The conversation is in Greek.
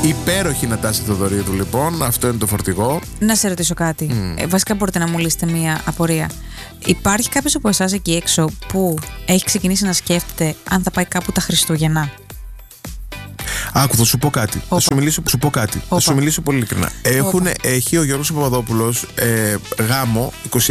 Υπέροχη Νατάσα Θεοδωρίδου, λοιπόν. Αυτό είναι το φορτηγό. Να σε ρωτήσω κάτι. Βασικά, μπορείτε να μου λύσετε μία απορία. Υπάρχει κάποιος από εσάς εκεί έξω που έχει ξεκινήσει να σκέφτεται αν θα πάει κάπου τα Χριστούγεννα? Άκου, θα σου πω κάτι. Θα σου μιλήσω πολύ ειλικρινά. Έχει ο Γιώργος Παπαδόπουλος γάμο